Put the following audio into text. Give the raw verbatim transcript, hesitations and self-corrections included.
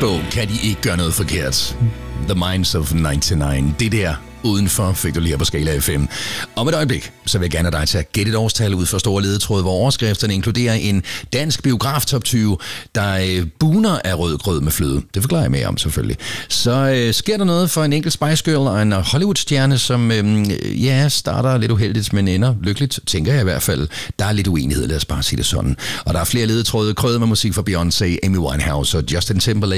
på, kan de ikke gøre noget forkert. The Minds of nioghalvfems. Det der udenfor fik du lige her på Skala F M. Om et øjeblik, så vil jeg gerne have dig til at gætte et årstal ud for store ledetråde, hvor overskrifterne inkluderer en dansk biograf top tyve, der øh, buner af rød grød med fløde. Det forklarer jeg mere om selvfølgelig. Så øh, sker der noget for en enkelt Spice Girl og en Hollywood-stjerne, som øh, ja, starter lidt uheldigt, men ender lykkeligt, tænker jeg i hvert fald. Der er lidt uenighed, lad os bare sige det sådan. Og der er flere ledetråde krødet med musik fra Beyoncé, Amy Winehouse og Justin Timberlake.